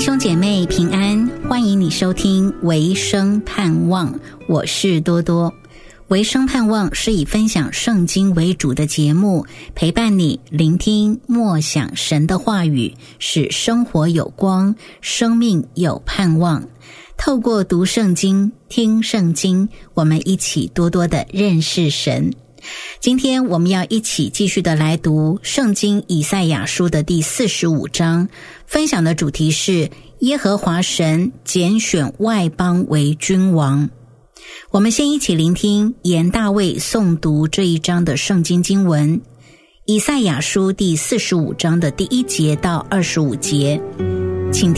兄姐妹平安，欢迎你收听维生盼望，我是多多。维生盼望是以分享圣经为主的节目，陪伴你聆听默想神的话语，使生活有光，生命有盼望。透过读圣经、听圣经，我们一起多多的认识神。今天我们要一起继续的来读圣经以赛亚书的第45章，分享的主题是耶和华神拣选外邦为君王。我们先一起聆听严大卫诵读这一章的圣经经文，以赛亚书第45章的第1节到25节。